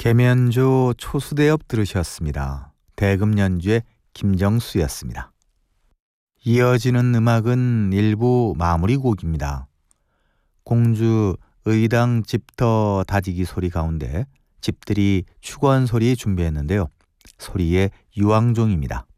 계면조 초수대엽 들으셨습니다. 대금 연주의 김정수였습니다. 이어지는 음악은 일부 마무리곡입니다. 공주 의당 집터 다지기 소리 가운데 집들이 축원 소리 준비했는데요. 소리의 유황종입니다.